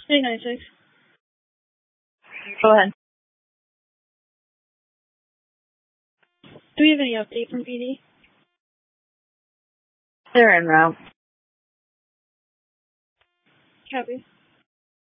396. Go ahead. Do we have any update from PD? They're en route. Copy.